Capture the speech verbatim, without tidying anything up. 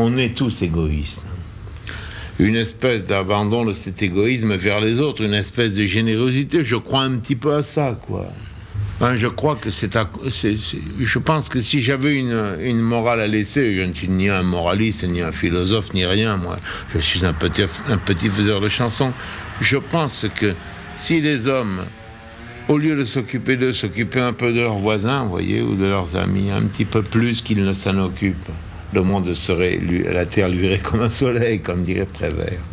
on est tous égoïstes. Une espèce d'abandon de cet égoïsme vers les autres, une espèce de générosité. Je crois un petit peu à ça, quoi. Hein, je crois que c'est, à, c'est, c'est... Je pense que si j'avais une, une morale à laisser, je ne suis ni un moraliste, ni un philosophe, ni rien, moi. Je suis un petit, un petit faiseur de chansons. Je pense que si les hommes, au lieu de s'occuper d'eux, s'occupaient un peu de leurs voisins, vous voyez, ou de leurs amis, un petit peu plus qu'ils ne s'en occupent, le monde serait, la terre lui irait comme un soleil, comme dirait Prévert.